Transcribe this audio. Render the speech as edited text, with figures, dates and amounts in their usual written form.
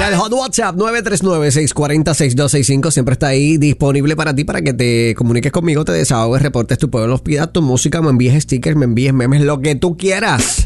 Mira, el Hot WhatsApp 939-640-6265 siempre está ahí disponible para ti, para que te comuniques conmigo, te desahogues, reportes tu pueblo, pidas tu música, me envíes stickers, me envíes memes, lo que tú quieras.